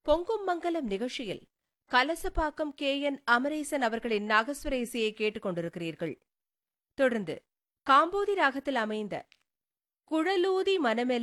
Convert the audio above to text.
பொங்கும் மங்கலம் நிகழ்ச்சியில் கலசபாக்கம் கே.என். அமரேசன் அவர்களின் நாகஸ்வர இசையை கேட்டுக் கொண்டிருக்கிறீர்கள். தொடர்ந்து காம்போதி ராகத்தில் அமைந்த குழலூதி மனமெல்லாம்